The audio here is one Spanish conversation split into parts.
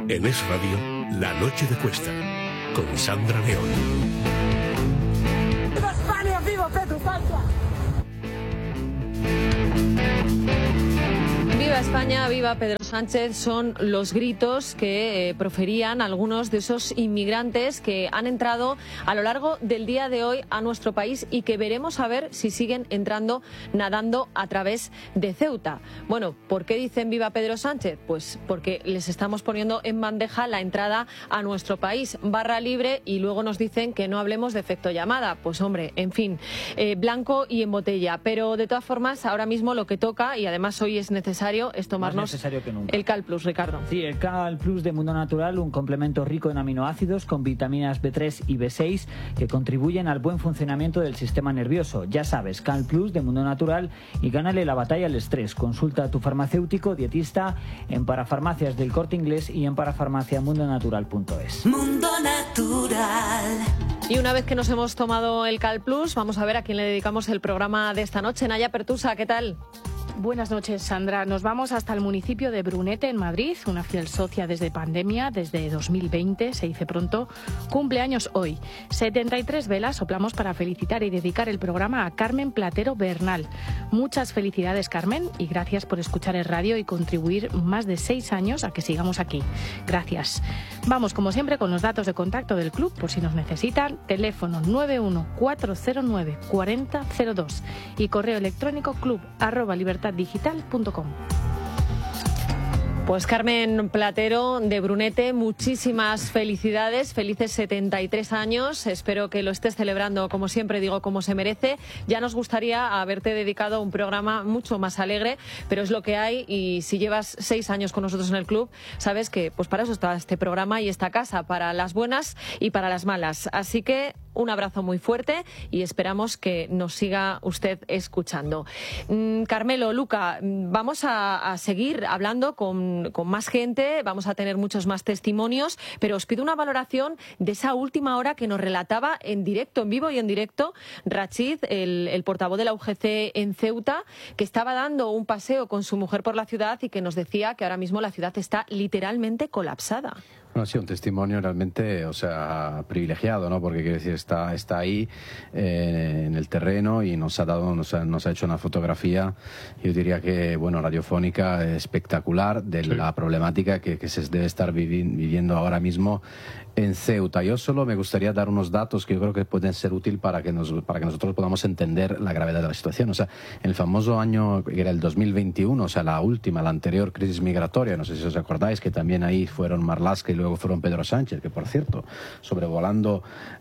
En Es Radio, La Noche de Cuesta, con Sandra León. ¡Viva España! ¡Viva Pedro Sánchez! Viva España, viva Pedro Sánchez, son los gritos que proferían algunos de esos inmigrantes que han entrado a lo largo del día de hoy a nuestro país y que veremos a ver si siguen entrando nadando a través de Ceuta. Bueno, ¿por qué dicen viva Pedro Sánchez? Pues porque les estamos poniendo en bandeja la entrada a nuestro país, barra libre, y luego nos dicen que no hablemos de efecto llamada. Pues hombre, en fin, blanco y en botella. Pero de todas formas, ahora mismo lo que toca, y además hoy es necesario, es tomarnos el Cal Plus, Ricardo. Sí, el Cal Plus de Mundo Natural, un complemento rico en aminoácidos con vitaminas B3 y B6 que contribuyen al buen funcionamiento del sistema nervioso. Ya sabes, Cal Plus de Mundo Natural y gánale la batalla al estrés. Consulta a tu farmacéutico dietista en Parafarmacias del Corte Inglés y en parafarmaciamundonatural.es. Mundo Natural. Y una vez que nos hemos tomado el Cal Plus, vamos a ver a quién le dedicamos el programa de esta noche. Naya Pertusa, ¿qué tal? Buenas noches, Sandra. Nos vamos hasta el municipio de Brunete, en Madrid, una fiel socia desde pandemia, desde 2020, se dice pronto, cumple años hoy. 73 velas soplamos para felicitar y dedicar el programa a Carmen Platero Bernal. Muchas felicidades, Carmen, y gracias por escuchar el radio y contribuir más de 6 años a que sigamos aquí. Gracias. Vamos, como siempre, con los datos de contacto del club, por si nos necesitan. Teléfono 914094002 y correo electrónico club@libertaddigital.com. Pues Carmen Platero de Brunete, muchísimas felicidades, felices 73 años, espero que lo estés celebrando, como siempre digo, como se merece. Ya nos gustaría haberte dedicado un programa mucho más alegre, pero es lo que hay, y si llevas 6 años con nosotros en el club, sabes que pues para eso está este programa y esta casa, para las buenas y para las malas. Así que un abrazo muy fuerte y esperamos que nos siga usted escuchando. Carmelo, Luca, vamos a seguir hablando con más gente, vamos a tener muchos más testimonios, pero os pido una valoración de esa última hora que nos relataba en directo, en vivo y en directo, Rachid, el portavoz de la UGC en Ceuta, que estaba dando un paseo con su mujer por la ciudad y que nos decía que ahora mismo la ciudad está literalmente colapsada. Bueno, sí, un testimonio realmente, o sea, privilegiado, ¿no? Porque quiere decir, está ahí en el terreno y nos ha hecho una fotografía, yo diría que, bueno, radiofónica espectacular de la problemática que se debe estar viviendo ahora mismo en Ceuta. Yo solo me gustaría dar unos datos que yo creo que pueden ser útiles para que nosotros podamos entender la gravedad de la situación. O sea, en el famoso año que era el 2021, o sea, la anterior crisis migratoria, no sé si os acordáis, que también ahí fueron Marlaska y luego fueron Pedro Sánchez, que por cierto, sobrevolando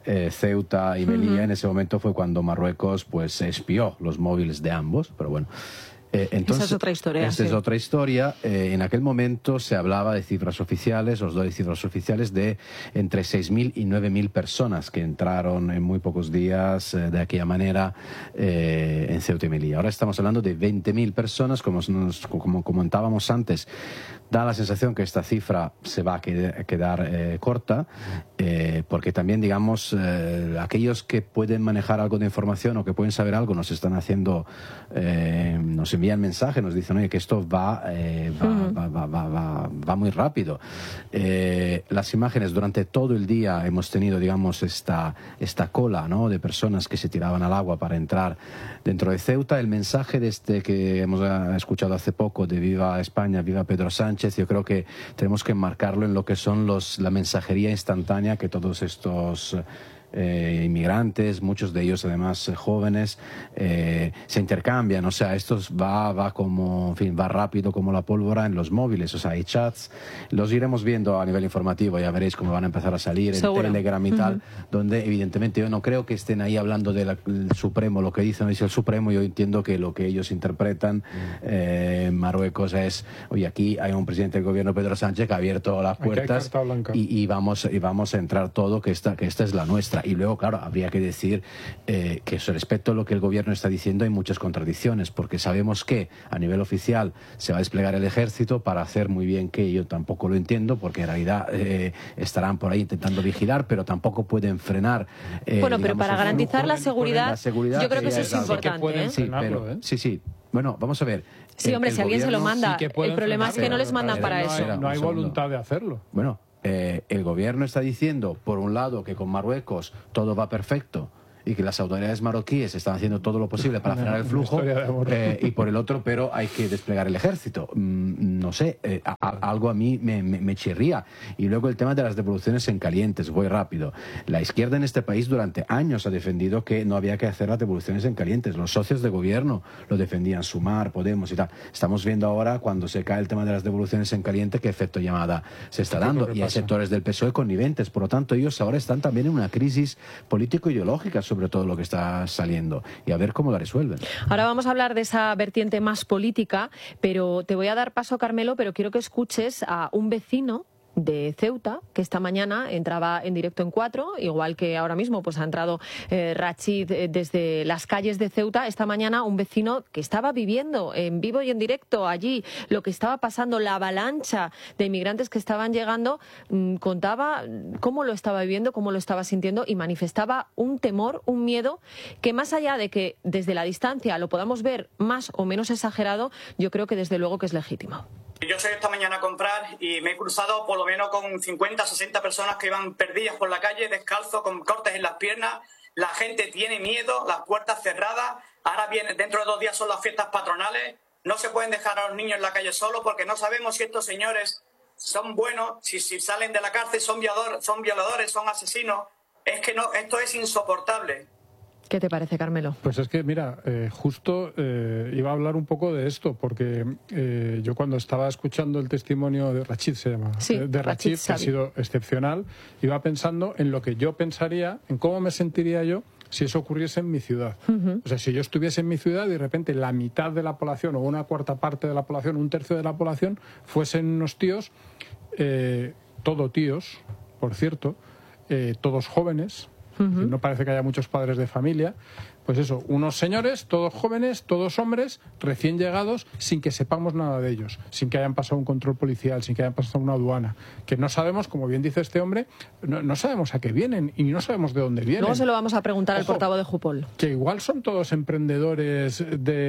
Ceuta y Melilla, en ese momento fue cuando Marruecos pues espió los móviles de ambos, pero bueno. Entonces, esa es otra historia. Esa es otra historia. En aquel momento se hablaba de cifras oficiales, os doy cifras oficiales, de entre 6.000 y 9.000 personas que entraron en muy pocos días de aquella manera en Ceuta y Melilla. Ahora estamos hablando de 20.000 personas, como comentábamos antes. Da la sensación que esta cifra se va a quedar corta, porque también, digamos, aquellos que pueden manejar algo de información o que pueden saber algo nos están haciendo, nos envían mensajes, nos dicen, oye, que esto va muy rápido. Las imágenes, durante todo el día hemos tenido, digamos, esta cola, ¿no?, de personas que se tiraban al agua para entrar dentro de Ceuta. El mensaje de que hemos escuchado hace poco de Viva España, Viva Pedro Sánchez, yo creo que tenemos que enmarcarlo en lo que son la mensajería instantánea que todos estos inmigrantes, muchos de ellos además jóvenes, se intercambian. O sea, esto va como, en fin, va rápido como la pólvora en los móviles. O sea, hay chats, los iremos viendo a nivel informativo, ya veréis cómo van a empezar a salir en Telegram y tal, donde evidentemente yo no creo que estén ahí hablando del Supremo, lo que dice el Supremo. Yo entiendo que lo que ellos interpretan en Marruecos es, oye, aquí hay un presidente del gobierno, Pedro Sánchez, que ha abierto las puertas y vamos a entrar todo, que esta es la nuestra. Y luego, claro, habría que decir que respecto a lo que el gobierno está diciendo hay muchas contradicciones, porque sabemos que a nivel oficial se va a desplegar el ejército para hacer muy bien, que yo tampoco lo entiendo, porque en realidad estarán por ahí intentando vigilar, pero tampoco pueden frenar. Bueno, pero para garantizar la seguridad, yo creo que eso es importante. Sí, pero, sí, Bueno, vamos a ver. Sí, hombre, si alguien se lo manda. sí que El problema es que no les mandan para eso. No hay voluntad de hacerlo. Bueno, el gobierno está diciendo, por un lado, que con Marruecos todo va perfecto y que las autoridades marroquíes están haciendo todo lo posible para frenar el flujo, y por el otro, pero hay que desplegar el ejército. No sé, algo a mí me chirría. Y luego el tema de las devoluciones en calientes, voy rápido. La izquierda en este país durante años ha defendido que no había que hacer las devoluciones en calientes. Los socios de gobierno lo defendían, Sumar, Podemos y tal. Estamos viendo ahora, cuando se cae el tema de las devoluciones en caliente, qué efecto llamada se está dando. Y hay sectores del PSOE conniventes. Por lo tanto, ellos ahora están también en una crisis político-ideológica sobre todo lo que está saliendo, y a ver cómo la resuelven. Ahora vamos a hablar de esa vertiente más política, pero te voy a dar paso, Carmelo, pero quiero que escuches a un vecino de Ceuta, que esta mañana entraba en directo en 4, igual que ahora mismo pues ha entrado Rachid desde las calles de Ceuta. Esta mañana un vecino que estaba viviendo en vivo y en directo allí lo que estaba pasando, la avalancha de inmigrantes que estaban llegando, contaba cómo lo estaba viviendo, cómo lo estaba sintiendo, y manifestaba un temor, un miedo, que más allá de que desde la distancia lo podamos ver más o menos exagerado, yo creo que desde luego que es legítimo. Yo salí esta mañana a comprar y me he cruzado por lo menos con 50, 60 personas que iban perdidas por la calle, descalzos, con cortes en las piernas. La gente tiene miedo, las puertas cerradas. Ahora viene, dentro de 2 días son las fiestas patronales. No se pueden dejar a los niños en la calle solos porque no sabemos si estos señores son buenos, si salen de la cárcel son violadores, son asesinos. Es que no, esto es insoportable. ¿Qué te parece, Carmelo? Pues es que, mira, justo iba a hablar un poco de esto, porque yo cuando estaba escuchando el testimonio de Rachid, se llama, sí, de Rachid, que ha sido excepcional, iba pensando en lo que yo pensaría, en cómo me sentiría yo si eso ocurriese en mi ciudad. O sea, si yo estuviese en mi ciudad y de repente la mitad de la población, o una cuarta parte de la población, 1/3 de la población, fuesen unos tíos, todo tíos, por cierto, todos jóvenes. No parece que haya muchos padres de familia. Pues eso, unos señores, todos jóvenes, todos hombres, recién llegados, sin que sepamos nada de ellos, sin que hayan pasado un control policial, sin que hayan pasado una aduana, que no sabemos, como bien dice este hombre, no sabemos a qué vienen y no sabemos de dónde vienen. Luego se lo vamos a preguntar al portavoz de Jupol. Que igual son todos emprendedores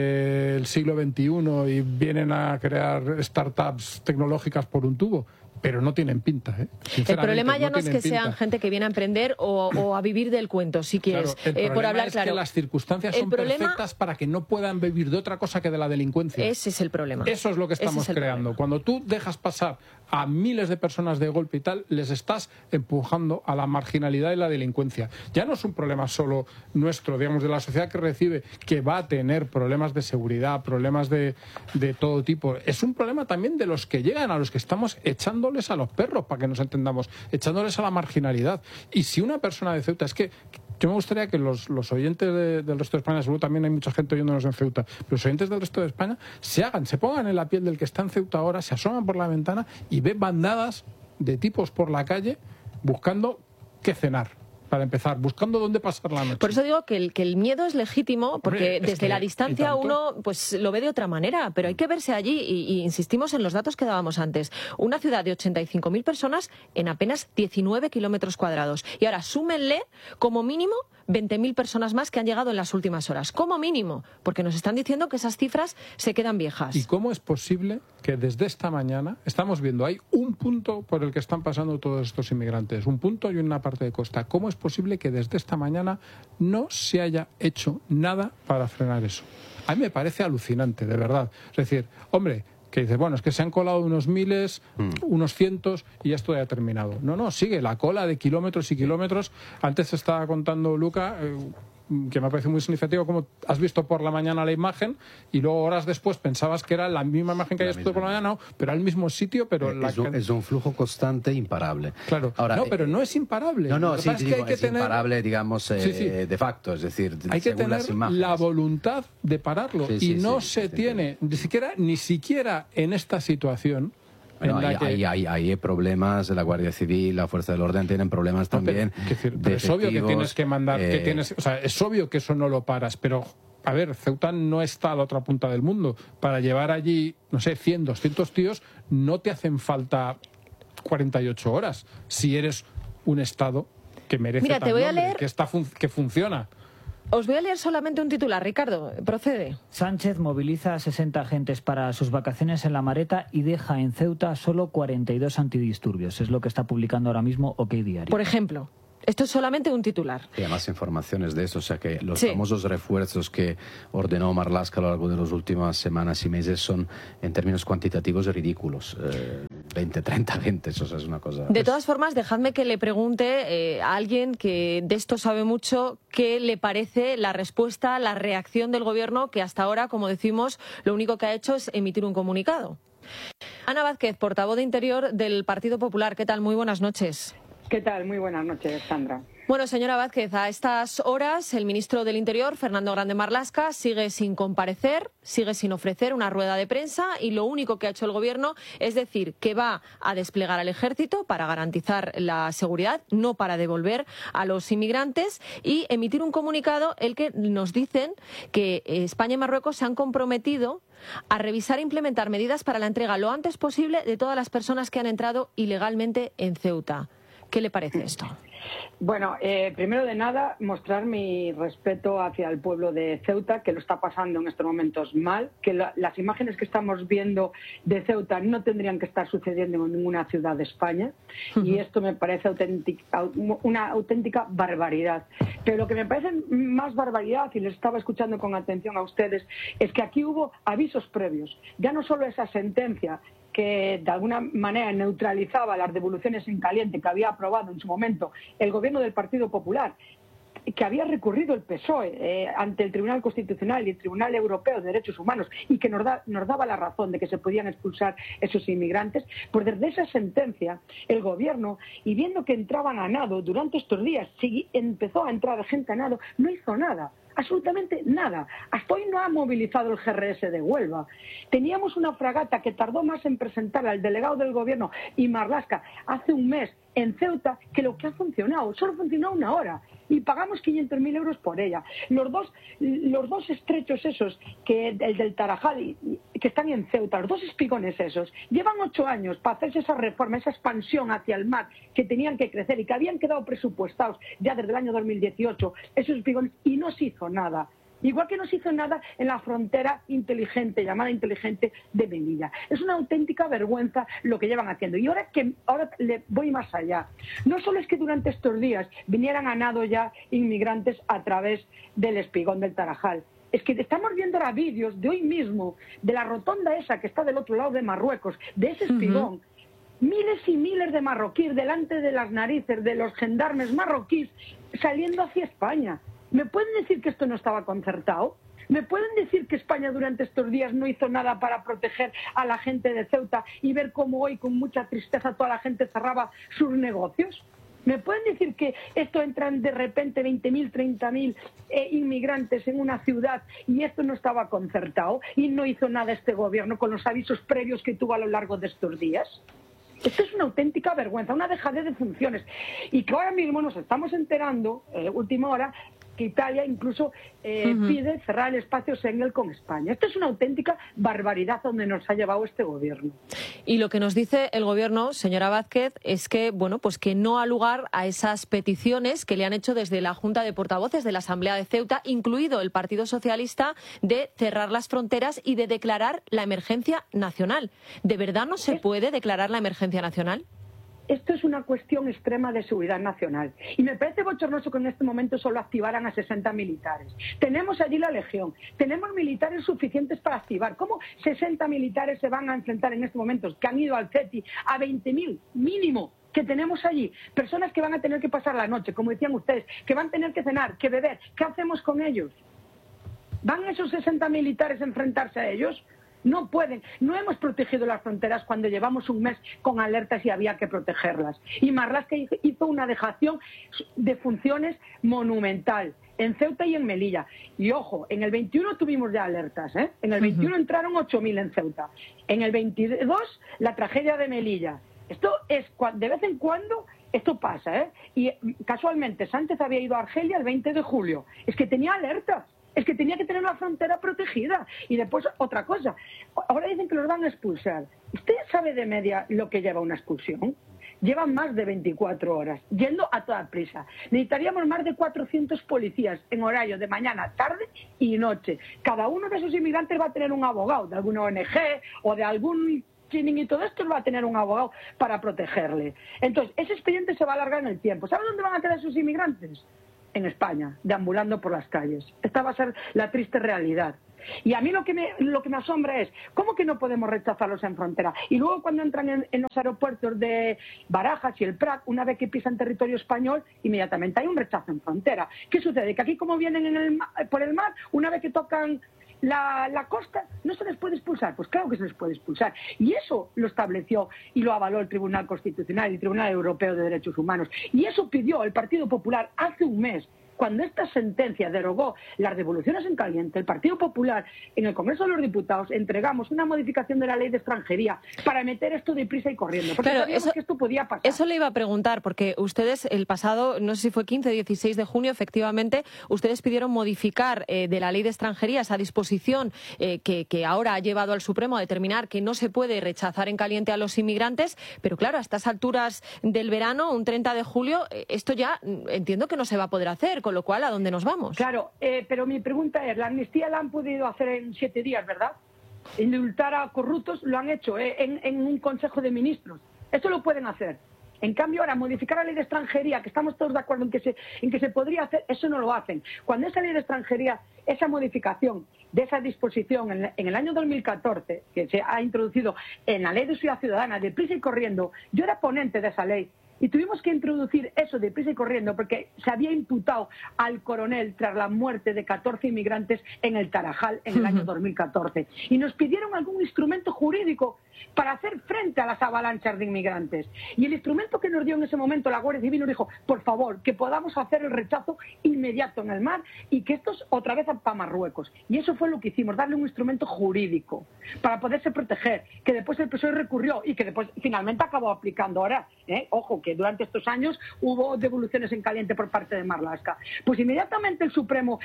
del siglo XXI y vienen a crear startups tecnológicas por un tubo. Pero no tienen pinta, ¿eh? El problema ya no es que pinta. sean gente que viene a emprender o a vivir del cuento, si quieres. Claro, por hablar es claro. Que las circunstancias son perfectas para que no puedan vivir de otra cosa que de la delincuencia. Ese es el problema. Eso es lo que estamos creando. Cuando tú dejas pasar a miles de personas de golpe y tal, les estás empujando a la marginalidad y la delincuencia. Ya no es un problema solo nuestro, digamos, de la sociedad que recibe, que va a tener problemas de seguridad, problemas de todo tipo. Es un problema también de los que llegan, a los que estamos echándoles a los perros, para que nos entendamos, echándoles a la marginalidad. Y si una persona de Ceuta, es que yo me gustaría que los oyentes del resto de España, seguro también hay mucha gente oyéndonos en Ceuta, pero los oyentes del resto de España se pongan en la piel del que está en Ceuta ahora, se asoman por la ventana y ven bandadas de tipos por la calle buscando qué cenar. Para empezar, buscando dónde pasar la noche. Por eso digo que el miedo es legítimo, porque Hombre, desde la distancia uno pues lo ve de otra manera, pero hay que verse allí y insistimos en los datos que dábamos antes. Una ciudad de 85.000 personas en apenas 19 kilómetros cuadrados. Y ahora súmenle como mínimo 20.000 personas más que han llegado en las últimas horas. Como mínimo, porque nos están diciendo que esas cifras se quedan viejas. ¿Y cómo es posible que desde esta mañana estamos viendo, hay un punto por el que están pasando todos estos inmigrantes, un punto y una parte de costa? ¿Cómo es posible que desde esta mañana no se haya hecho nada para frenar eso? A mí me parece alucinante, de verdad. Es decir, hombre, que dices, bueno, es que se han colado unos miles, unos cientos y esto ya ha terminado. No, sigue la cola de kilómetros y kilómetros. Antes estaba contando Luca, que me parece muy significativo, como has visto por la mañana la imagen y luego horas después pensabas que era la misma imagen que habías visto por la mañana, no, pero al mismo sitio, pero es un flujo constante imparable. Claro. Ahora, no, pero no es imparable. Sí, es que hay que tener imparable, digamos, de facto, es decir, hay que tener la voluntad de pararlo y no se tiene ni siquiera en esta situación. Bueno, hay problemas, la Guardia Civil, la Fuerza del Orden tienen problemas también. Pero es obvio que tienes que mandar, es obvio que eso no lo paras, pero a ver, Ceuta no está a la otra punta del mundo. Para llevar allí, no sé, 100, 200 tíos, no te hacen falta 48 horas si eres un Estado que merece Mira, te voy a leer... que funciona. Os voy a leer solamente un titular, Ricardo, procede. Sánchez moviliza a 60 agentes para sus vacaciones en La Mareta y deja en Ceuta solo 42 antidisturbios. Es lo que está publicando ahora mismo OK Diario. Por ejemplo, esto es solamente un titular. Y además informaciones de eso, o sea que los Sí. famosos refuerzos que ordenó Marlaska a lo largo de las últimas semanas y meses son, en términos cuantitativos, ridículos. 20, 30 agentes, o sea, es una cosa... De todas formas, dejadme que le pregunte a alguien que de esto sabe mucho qué le parece la respuesta, la reacción del Gobierno, que hasta ahora, como decimos, lo único que ha hecho es emitir un comunicado. Ana Vázquez, portavoz de Interior del Partido Popular. ¿Qué tal? Muy buenas noches. ¿Qué tal? Muy buenas noches, Sandra. Bueno, señora Vázquez, a estas horas el ministro del Interior, Fernando Grande Marlaska, sigue sin comparecer, sigue sin ofrecer una rueda de prensa y lo único que ha hecho el Gobierno es decir que va a desplegar al Ejército para garantizar la seguridad, no para devolver a los inmigrantes, y emitir un comunicado el que nos dicen que España y Marruecos se han comprometido a revisar e implementar medidas para la entrega lo antes posible de todas las personas que han entrado ilegalmente en Ceuta. ¿Qué le parece esto? Bueno, primero de nada, mostrar mi respeto hacia el pueblo de Ceuta, que lo está pasando en estos momentos mal, que las imágenes que estamos viendo de Ceuta no tendrían que estar sucediendo en ninguna ciudad de España, y esto me parece una auténtica barbaridad. Pero lo que me parece más barbaridad, y les estaba escuchando con atención a ustedes, es que aquí hubo avisos previos. Ya no solo esa sentencia que de alguna manera neutralizaba las devoluciones en caliente que había aprobado en su momento el Gobierno del Partido Popular, que había recurrido el PSOE ante el Tribunal Constitucional y el Tribunal Europeo de Derechos Humanos, y que nos daba la razón de que se podían expulsar esos inmigrantes, pues desde esa sentencia el Gobierno, y viendo que entraban a nado durante estos días, empezó a entrar gente a nado, no hizo nada. Absolutamente nada. Hasta hoy no ha movilizado el GRS de Huelva. Teníamos una fragata que tardó más en presentar al delegado del Gobierno y Marlaska hace un mes en Ceuta que lo que ha funcionado. Solo funcionó una hora y pagamos 500.000 euros por ella. Los dos estrechos esos, el del Tarajal, que están en Ceuta, los dos espigones esos, llevan 8 años para hacerse esa reforma, esa expansión hacia el mar que tenían que crecer y que habían quedado presupuestados ya desde el año 2018, esos espigones, y no se hizo nada. Igual que no se hizo nada en la frontera inteligente, llamada inteligente de Melilla. Es una auténtica vergüenza lo que llevan haciendo. Y ahora le voy más allá. No solo es que durante estos días vinieran a nado ya inmigrantes a través del espigón del Tarajal. Es que estamos viendo ahora vídeos de hoy mismo, de la rotonda esa que está del otro lado de Marruecos, de ese espigón. Miles y miles de marroquíes delante de las narices de los gendarmes marroquíes saliendo hacia España. ¿Me pueden decir que esto no estaba concertado? ¿Me pueden decir que España durante estos días no hizo nada para proteger a la gente de Ceuta y ver cómo hoy con mucha tristeza toda la gente cerraba sus negocios? ¿Me pueden decir que esto entran de repente 20.000, 30.000 inmigrantes en una ciudad y esto no estaba concertado y no hizo nada este Gobierno con los avisos previos que tuvo a lo largo de estos días? Esto es una auténtica vergüenza, una dejadez de funciones. Y que ahora mismo nos estamos enterando, última hora, que Italia incluso pide cerrar el espacio Schengen con España. Esto es una auténtica barbaridad donde nos ha llevado este Gobierno. Y lo que nos dice el Gobierno, señora Vázquez, es que, bueno, pues que no ha lugar a esas peticiones que le han hecho desde la Junta de Portavoces de la Asamblea de Ceuta, incluido el Partido Socialista, de cerrar las fronteras y de declarar la emergencia nacional. ¿De verdad no se puede declarar la emergencia nacional? Esto es una cuestión extrema de seguridad nacional. Y me parece bochornoso que en este momento solo activaran a 60 militares. Tenemos allí la Legión, tenemos militares suficientes para activar. ¿Cómo 60 militares se van a enfrentar en estos momentos, que han ido al CETI, a 20.000 mínimo que tenemos allí? Personas que van a tener que pasar la noche, como decían ustedes, que van a tener que cenar, que beber. ¿Qué hacemos con ellos? ¿Van esos 60 militares a enfrentarse a ellos? No pueden. No hemos protegido las fronteras cuando llevamos un mes con alertas y había que protegerlas. Y Marlaska hizo una dejación de funciones monumental en Ceuta y en Melilla. Y ojo, en el 21 tuvimos ya alertas, ¿eh? En el 21 entraron 8.000 en Ceuta. En el 22, la tragedia de Melilla. Esto es, de vez en cuando, esto pasa, ¿eh? Y casualmente, Sánchez había ido a Argelia el 20 de julio. Es que tenía alertas. Es que tenía que tener la frontera protegida. Y después, otra cosa. Ahora dicen que los van a expulsar. ¿Usted sabe de media lo que lleva una expulsión? llevan más de 24 horas, yendo a toda prisa. Necesitaríamos más de 400 policías en horario de mañana, tarde y noche. Cada uno de esos inmigrantes va a tener un abogado de alguna ONG o de algún chiringuito de estos, va a tener un abogado para protegerle. Entonces, ese expediente se va a alargar en el tiempo. ¿Saben dónde van a quedar esos inmigrantes? En España, deambulando por las calles. Esta va a ser la triste realidad. Y a mí lo que me asombra es, ¿cómo que no podemos rechazarlos en frontera? Y luego cuando entran en los aeropuertos de Barajas y el Prat, una vez que pisan territorio español, inmediatamente hay un rechazo en frontera. ¿Qué sucede? Que aquí como vienen por el mar, una vez que tocan la costa, ¿no se les puede expulsar? Pues claro que se les puede expulsar. Y eso lo estableció y lo avaló el Tribunal Constitucional y el Tribunal Europeo de Derechos Humanos. Y eso pidió el Partido Popular hace un mes. Cuando esta sentencia derogó las devoluciones en caliente, el Partido Popular en el Congreso de los Diputados entregamos una modificación de la ley de extranjería para meter esto deprisa y corriendo, porque sabíamos que esto podía pasar. Eso le iba a preguntar, porque ustedes el pasado, no sé si fue 15 o 16 de junio, efectivamente, ustedes pidieron modificar de la ley de extranjería esa disposición que ahora ha llevado al Supremo a determinar que no se puede rechazar en caliente a los inmigrantes, pero claro, a estas alturas del verano, un 30 de julio, esto ya entiendo que no se va a poder hacer. Con lo cual, ¿a dónde nos vamos? Claro, pero mi pregunta es, la amnistía la han podido hacer en 7 días, ¿verdad? Indultar a corruptos lo han hecho en un Consejo de Ministros. Eso lo pueden hacer. En cambio, ahora, modificar la ley de extranjería, que estamos todos de acuerdo en que se podría hacer, eso no lo hacen. Cuando esa ley de extranjería, esa modificación de esa disposición en el año 2014, que se ha introducido en la ley de seguridad ciudadana, deprisa y corriendo, yo era ponente de esa ley. Y tuvimos que introducir eso de prisa y corriendo porque se había imputado al coronel tras la muerte de 14 inmigrantes en el Tarajal en el año 2014. Y nos pidieron algún instrumento jurídico para hacer frente a las avalanchas de inmigrantes. Y el instrumento que nos dio en ese momento la Guardia Civil nos dijo, por favor, que podamos hacer el rechazo inmediato en el mar y que estos otra vez para Marruecos. Y eso fue lo que hicimos, darle un instrumento jurídico para poderse proteger, que después el PSOE recurrió y que después finalmente acabó aplicando ahora. Ojo, que durante estos años hubo devoluciones en caliente por parte de Marlaska. Pues inmediatamente el Supremo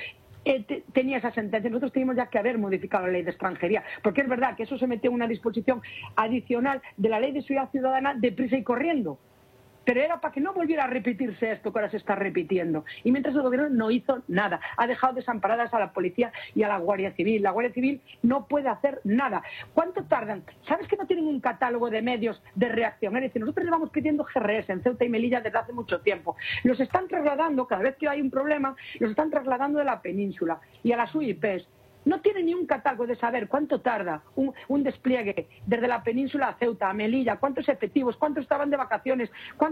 tenía esa sentencia. Nosotros teníamos ya que haber modificado la ley de extranjería, porque es verdad que eso se metió en una disposición adicional de la ley de seguridad ciudadana deprisa y corriendo. Pero era para que no volviera a repetirse esto que ahora se está repitiendo. Y mientras el gobierno no hizo nada, ha dejado desamparadas a la policía y a la Guardia Civil. La Guardia Civil no puede hacer nada. ¿Cuánto tardan? ¿Sabes que no tienen un catálogo de medios de reacción? Es decir, nosotros le vamos pidiendo GRS en Ceuta y Melilla desde hace mucho tiempo. Los están trasladando, cada vez que hay un problema, los están trasladando de la península y a las UIPs. No tiene ni un catálogo de saber cuánto tarda un despliegue desde la península a Ceuta, a Melilla, cuántos efectivos, cuántos estaban de vacaciones,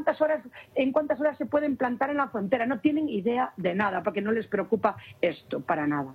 en cuántas horas se pueden plantar en la frontera. No tienen idea de nada, porque no les preocupa esto para nada.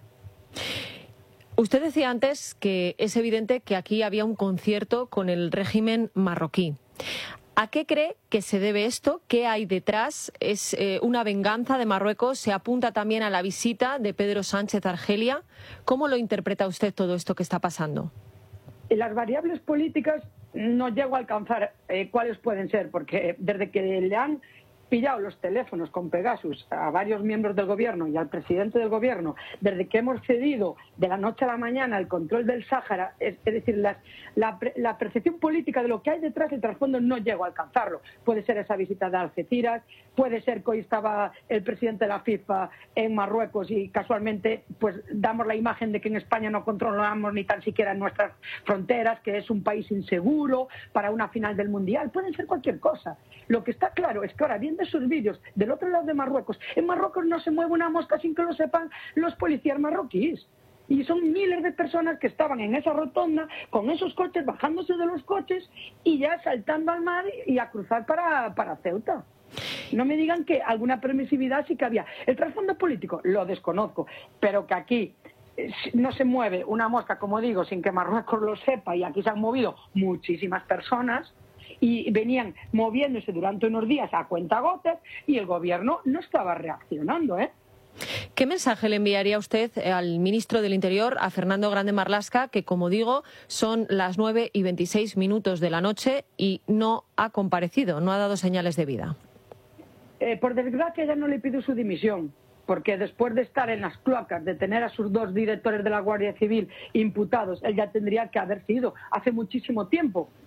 Usted decía antes que es evidente que aquí había un concierto con el régimen marroquí. ¿A qué cree que se debe esto? ¿Qué hay detrás? ¿Es una venganza de Marruecos? ¿Se apunta también a la visita de Pedro Sánchez a Argelia? ¿Cómo lo interpreta usted todo esto que está pasando? Las variables políticas no llego a alcanzar cuáles pueden ser, porque desde que le han pillado los teléfonos con Pegasus a varios miembros del gobierno y al presidente del gobierno, desde que hemos cedido de la noche a la mañana el control del Sáhara, es decir, la percepción política de lo que hay detrás del trasfondo no llego a alcanzarlo. Puede ser esa visita de Algeciras, puede ser que hoy estaba el presidente de la FIFA en Marruecos y casualmente pues damos la imagen de que en España no controlamos ni tan siquiera nuestras fronteras, que es un país inseguro para una final del Mundial. Pueden ser cualquier cosa. Lo que está claro es que ahora, viendo esos vídeos del otro lado de Marruecos, en Marruecos no se mueve una mosca sin que lo sepan los policías marroquíes. Y son miles de personas que estaban en esa rotonda con esos coches, bajándose de los coches y ya saltando al mar y a cruzar para Ceuta. No me digan que alguna permisividad sí que había. El trasfondo político lo desconozco, pero que aquí no se mueve una mosca, como digo, sin que Marruecos lo sepa, y aquí se han movido muchísimas personas y venían moviéndose durante unos días a cuentagotas y el gobierno no estaba reaccionando, ¿Qué mensaje le enviaría usted al ministro del Interior, a Fernando Grande Marlaska, que, como digo, son las 9:26 de la noche y no ha comparecido, no ha dado señales de vida? Por desgracia ya no le pido su dimisión, porque después de estar en las cloacas, de tener a sus 2 directores de la Guardia Civil imputados, él ya tendría que haber sido hace muchísimo tiempo.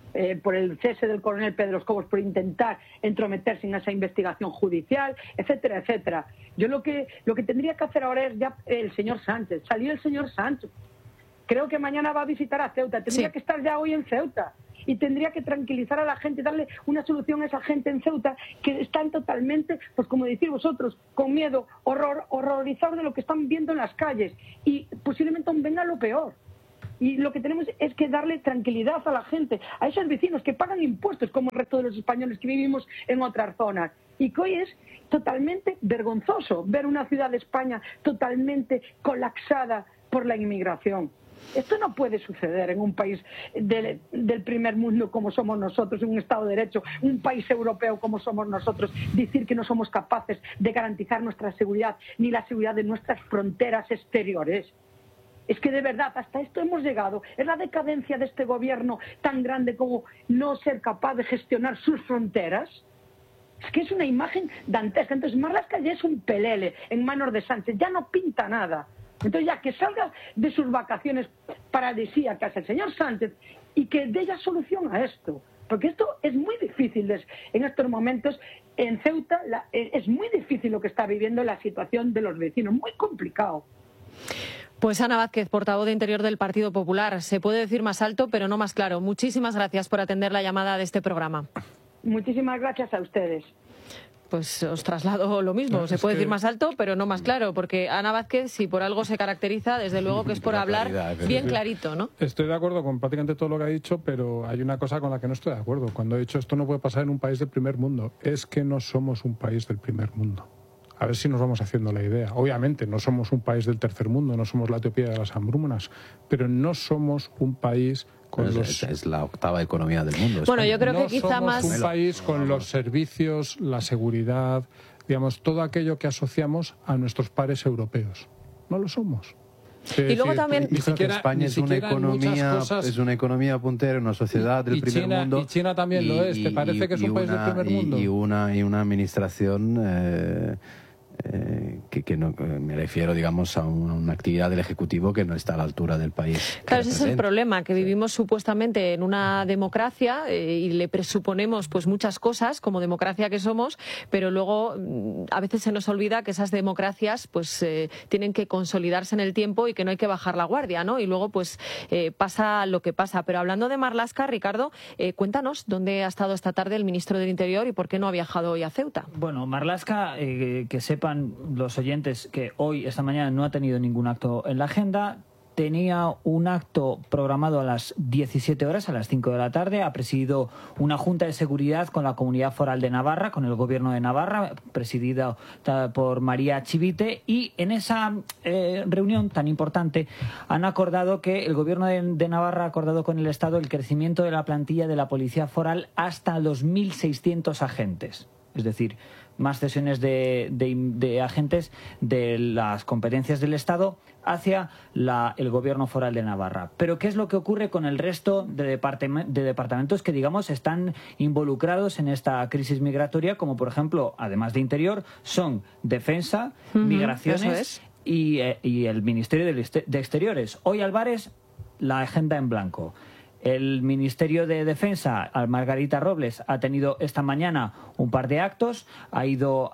por el cese del coronel Pedro Los Cobos por intentar entrometerse en esa investigación judicial, etcétera, etcétera. Yo lo que tendría que hacer ahora es ya el señor Sánchez. Salió el señor Sánchez. Creo que mañana va a visitar a Ceuta. Tendría que estar ya hoy en Ceuta. Y tendría que tranquilizar a la gente, darle una solución a esa gente en Ceuta que están totalmente, pues como decís vosotros, con miedo, horrorizados de lo que están viendo en las calles. Y posiblemente aún venga lo peor. Y lo que tenemos es que darle tranquilidad a la gente, a esos vecinos que pagan impuestos como el resto de los españoles que vivimos en otras zonas. Y que hoy es totalmente vergonzoso ver una ciudad de España totalmente colapsada por la inmigración. Esto no puede suceder en un país del primer mundo como somos nosotros, en un Estado de Derecho, un país europeo como somos nosotros, decir que no somos capaces de garantizar nuestra seguridad ni la seguridad de nuestras fronteras exteriores. Es que de verdad hasta esto hemos llegado. Es la decadencia de este gobierno tan grande como no ser capaz de gestionar sus fronteras. Es que es una imagen dantesca. Entonces Marlaska ya es un pelele en manos de Sánchez, ya no pinta nada. Entonces ya que salga de sus vacaciones paradisíacas el señor Sánchez y que dé ya solución a esto. Porque esto es muy difícil en estos momentos. En Ceuta es muy difícil lo que está viviendo la situación de los vecinos, muy complicado. Pues Ana Vázquez, portavoz de Interior del Partido Popular. Se puede decir más alto, pero no más claro. Muchísimas gracias por atender la llamada de este programa. Muchísimas gracias a ustedes. Pues os traslado lo mismo. Se puede decir más alto, pero no más claro, porque Ana Vázquez, si por algo se caracteriza, desde luego que es por hablar bien clarito, ¿no? Estoy de acuerdo con prácticamente todo lo que ha dicho, pero hay una cosa con la que no estoy de acuerdo. Cuando he dicho esto no puede pasar en un país del primer mundo, es que no somos un país del primer mundo. A ver si nos vamos haciendo la idea. Obviamente no somos un país del tercer mundo, no somos la Etiopía de las hambrunas, pero no somos un país con es la octava economía del mundo. Bueno, yo creo no que quizá somos más un país con los servicios, la seguridad, digamos, todo aquello que asociamos a nuestros pares europeos. No lo somos. Y luego también ni siquiera España es una economía puntera, una sociedad del primer mundo. Y China también lo es. ¿Te parece que es un país del primer mundo? Y una administración que no, me refiero, digamos, a una actividad del Ejecutivo que no está a la altura del país. Claro, ese es el problema, que vivimos supuestamente en una democracia y le presuponemos pues muchas cosas como democracia que somos, pero luego a veces se nos olvida que esas democracias pues tienen que consolidarse en el tiempo y que no hay que bajar la guardia, ¿no? Y luego pues pasa lo que pasa. Pero hablando de Marlaska, Ricardo, cuéntanos dónde ha estado esta tarde el ministro del Interior y por qué no ha viajado hoy a Ceuta. Bueno, Marlaska, que sepan los oyentes que hoy, esta mañana, no ha tenido ningún acto en la agenda. Tenía un acto programado a las 17 horas, a las 5 de la tarde. Ha presidido una junta de seguridad con la Comunidad Foral de Navarra, con el Gobierno de Navarra, presidida por María Chivite. Y en esa reunión tan importante han acordado que el Gobierno de Navarra ha acordado con el Estado el crecimiento de la plantilla de la Policía Foral hasta los 1.600 agentes. Es decir, más cesiones de agentes de las competencias del Estado hacia el Gobierno Foral de Navarra. Pero ¿qué es lo que ocurre con el resto de departamentos que, digamos, están involucrados en esta crisis migratoria, como por ejemplo, además de Interior, son Defensa, Migraciones y el Ministerio de Exteriores? Hoy Álvarez, la agenda en blanco. El Ministerio de Defensa, Margarita Robles, ha tenido esta mañana un par de actos. Ha ido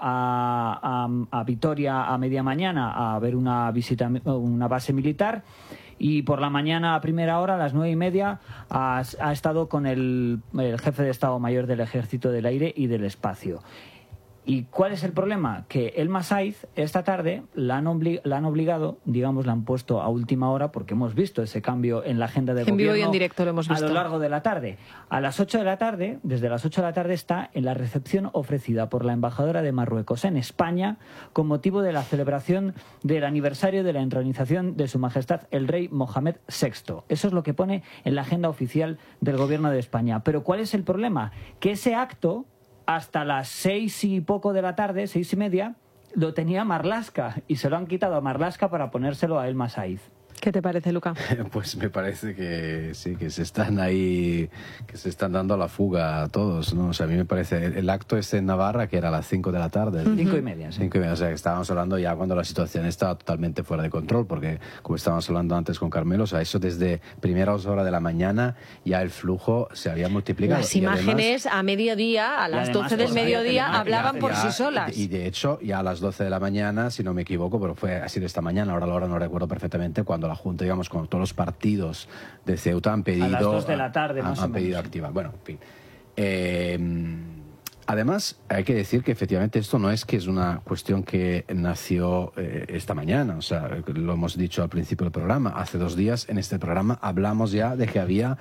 a Vitoria a media mañana a ver una visita a una base militar. Y por la mañana, a primera hora, a las 9:30, ha estado con el jefe de Estado Mayor del Ejército del Aire y del Espacio. ¿Y cuál es el problema? Que Elma Saiz esta tarde la han obligado, digamos, la han puesto a última hora, porque hemos visto ese cambio en la agenda de gobierno. En vivo y en directo lo hemos visto. A lo largo de la tarde. A las 8 de la tarde, desde las 8 de la tarde, está en la recepción ofrecida por la embajadora de Marruecos en España con motivo de la celebración del aniversario de la entronización de Su Majestad el Rey Mohamed VI. Eso es lo que pone en la agenda oficial del Gobierno de España. Pero ¿cuál es el problema? Que ese acto, hasta las 6 y poco de la tarde, 6:30, lo tenía Marlaska y se lo han quitado a Marlaska para ponérselo a Elma Saiz. ¿Qué te parece, Luca? Pues me parece que sí, que se están ahí, que se están dando la fuga a todos, ¿no? O sea, a mí me parece, el acto este en Navarra, que era a las 5 de la tarde. 5:30, sí. 5:30, o sea, que estábamos hablando ya cuando la situación estaba totalmente fuera de control, porque como estábamos hablando antes con Carmelo, o sea, eso desde primeras horas de la mañana ya el flujo se había multiplicado. Las imágenes a mediodía, a las 12 del mediodía, hablaban por sí solas. Y de hecho, ya a las 12 de la mañana, si no me equivoco, pero fue así de esta mañana, ahora la hora no recuerdo perfectamente, cuando la Junta, digamos, con todos los partidos de Ceuta han pedido... A las 2 de la tarde, más o menos. Han pedido activar. Bueno, en fin. Además, hay que decir que efectivamente esto no es que es una cuestión que nació esta mañana, o sea, lo hemos dicho al principio del programa. Hace 2 días en este programa hablamos ya de que había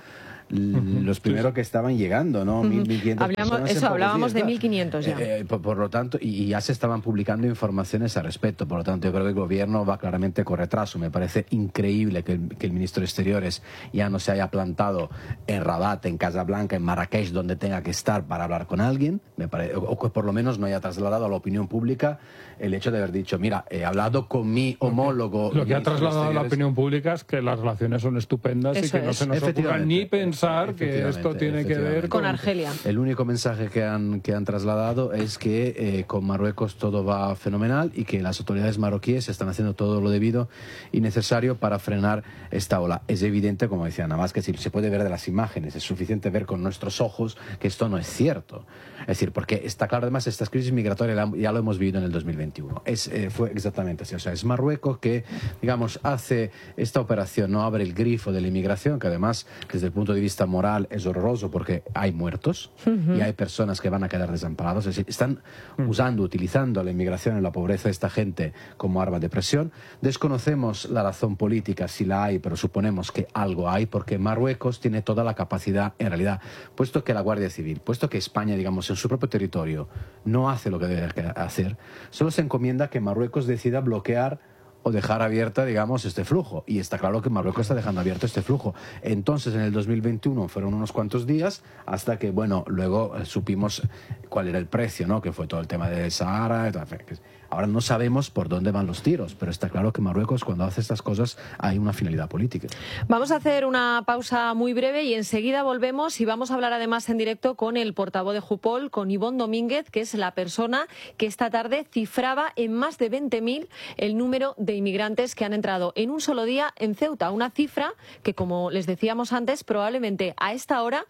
los primeros que estaban llegando, ¿no? 1.500 personas. Eso, hablábamos de 1.500 ya. Por lo tanto, y ya se estaban publicando informaciones al respecto. Por lo tanto, yo creo que el gobierno va claramente con retraso. Me parece increíble que el ministro de Exteriores ya no se haya plantado en Rabat, en Casablanca, en Marrakech, donde tenga que estar para hablar con alguien, o que por lo menos no haya trasladado a la opinión pública el hecho de haber dicho, mira, he hablado con mi homólogo. Lo que ha trasladado a la opinión pública es que las relaciones son estupendas y que no se nos ocurra ni pensar que esto tiene que ver con Argelia. El único mensaje que han trasladado es que con Marruecos todo va fenomenal y que las autoridades marroquíes están haciendo todo lo debido y necesario para frenar esta ola. Es evidente, como decía, nada más que si se puede ver de las imágenes, es suficiente ver con nuestros ojos que esto no es cierto. Es decir, porque está claro, además, esta crisis migratoria ya lo hemos vivido en el 2021. Fue exactamente así. O sea, es Marruecos que, digamos, hace esta operación, no abre el grifo de la inmigración, que además, desde el punto de vista moral, es horroroso porque hay muertos y hay personas que van a quedar desamparados. Es decir, están utilizando la inmigración y la pobreza de esta gente como arma de presión. Desconocemos la razón política, si la hay, pero suponemos que algo hay, porque Marruecos tiene toda la capacidad, en realidad, puesto que la Guardia Civil, puesto que España, digamos, en su propio territorio no hace lo que debe hacer, solo se encomienda que Marruecos decida bloquear o dejar abierta, digamos, este flujo. Y está claro que Marruecos está dejando abierto este flujo. Entonces, en el 2021 fueron unos cuantos días hasta que, bueno, luego supimos cuál era el precio, ¿no? Que fue todo el tema del Sahara. Ahora no sabemos por dónde van los tiros, pero está claro que Marruecos, cuando hace estas cosas, hay una finalidad política. Vamos a hacer una pausa muy breve y enseguida volvemos y vamos a hablar además en directo con el portavoz de Jupol, con Ivonne Domínguez, que es la persona que esta tarde cifraba en más de 20.000 el número de inmigrantes que han entrado en un solo día en Ceuta. Una cifra que, como les decíamos antes, probablemente a esta hora,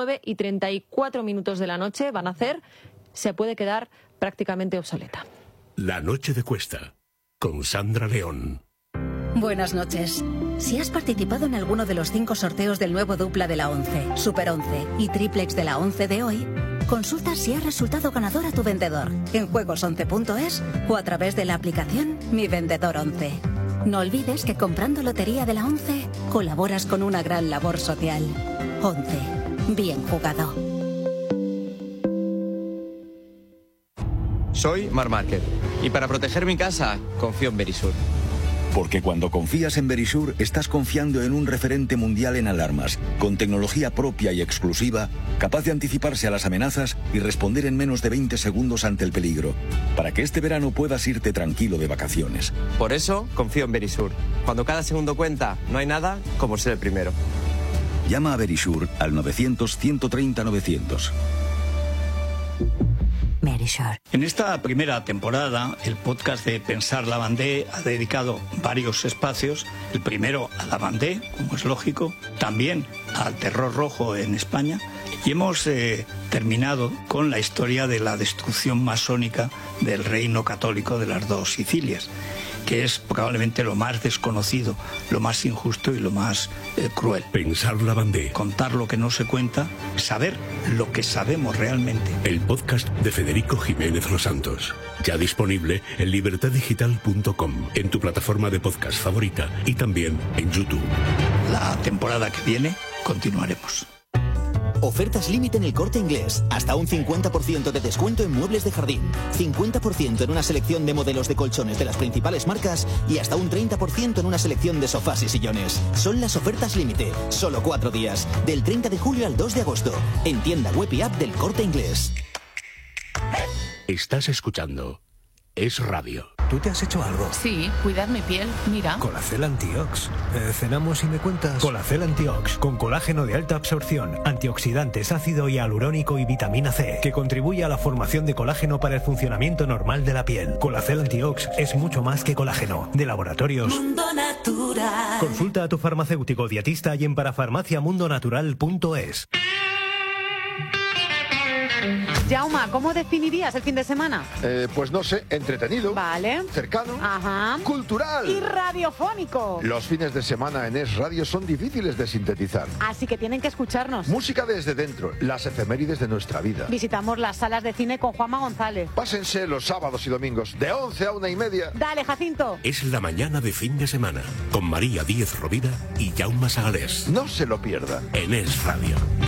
9:34 de la noche, van a hacer, se puede quedar prácticamente obsoleta. La noche de Cuesta, con Sandra León. Buenas noches. Si has participado en alguno de los 5 sorteos del nuevo dupla de la 11, Super 11 y triplex de la 11 de hoy, consulta si ha resultado ganador a tu vendedor en juegos11.es o a través de la aplicación Mi Vendedor 11. No olvides que comprando Lotería de la 11 colaboras con una gran labor social. 11. Bien jugado. Soy Marc Márquez y para proteger mi casa confío en Verisur. Porque cuando confías en Verisur, estás confiando en un referente mundial en alarmas, con tecnología propia y exclusiva, capaz de anticiparse a las amenazas y responder en menos de 20 segundos ante el peligro, para que este verano puedas irte tranquilo de vacaciones. Por eso confío en Verisur. Cuando cada segundo cuenta, no hay nada como ser el primero. Llama a Verisur al 900-130-900. En esta primera temporada, el podcast de Pensar la Bandé ha dedicado varios espacios. El primero a la Bandé, como es lógico, también al terror rojo en España. Y hemos terminado con la historia de la destrucción masónica del reino católico de las 2 Sicilias, que es probablemente lo más desconocido, lo más injusto y lo más cruel. Pensar la Bandé. Contar lo que no se cuenta, saber lo que sabemos realmente. El podcast de Federico Jiménez Los Santos. Ya disponible en libertaddigital.com, en tu plataforma de podcast favorita y también en YouTube. La temporada que viene continuaremos. Ofertas límite en El Corte Inglés. Hasta un 50% de descuento en muebles de jardín. 50% en una selección de modelos de colchones de las principales marcas y hasta un 30% en una selección de sofás y sillones. Son las ofertas límite. Solo 4 días. Del 30 de julio al 2 de agosto. En tienda web y app del Corte Inglés. Estás escuchando Es Radio. ¿tú te has hecho algo? Sí, cuidar mi piel, mira. Colacel Antiox. Cenamos y me cuentas. Colacel Antiox, con colágeno de alta absorción, antioxidantes, ácido hialurónico y vitamina C, que contribuye a la formación de colágeno para el funcionamiento normal de la piel. Colacel Antiox es mucho más que colágeno. De Laboratorios Mundo Natural. Consulta a tu farmacéutico dietista y en parafarmaciamundonatural.es. Jauma, ¿cómo definirías el fin de semana? Pues no sé, entretenido. Vale. Cercano. Ajá. Cultural. Y radiofónico. Los fines de semana en Es Radio son difíciles de sintetizar. Así que tienen que escucharnos. Música desde dentro, las efemérides de nuestra vida. Visitamos las salas de cine con Juanma González. Pásense los sábados y domingos de 11 a 1:30. Dale, Jacinto. Es la mañana de fin de semana con María Díez Rovira y Jaume Sagalés. No se lo pierda. En Es Radio.